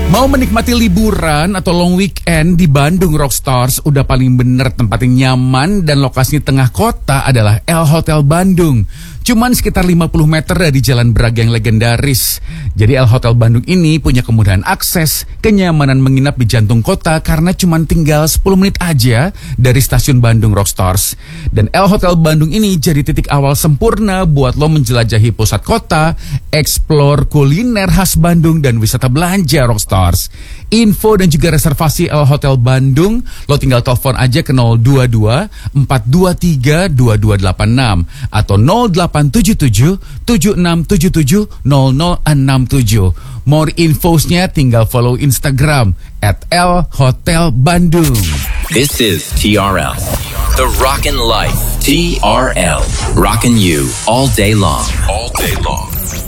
Mau menikmati liburan atau long weekend di Bandung Rockstars, udah paling bener tempat yang nyaman dan lokasinya tengah kota adalah El Hotel Bandung. Cuman sekitar 50 meter dari Jalan Braga yang legendaris. Jadi El Hotel Bandung ini punya kemudahan akses, kenyamanan menginap di jantung kota karena cuman tinggal 10 menit aja dari stasiun Bandung Rockstars. Dan El Hotel Bandung ini jadi titik awal sempurna buat lo menjelajahi pusat kota, explore kuliner khas Bandung dan wisata belanja Rockstars. Info dan juga reservasi El Hotel Bandung, lo tinggal telepon aja ke 022 423 2286 atau 0877 7677 0067. More infosnya tinggal follow Instagram @elhotelbandung. This is TRL, the Rockin' Life. TRL, rockin' you all day long. All day long.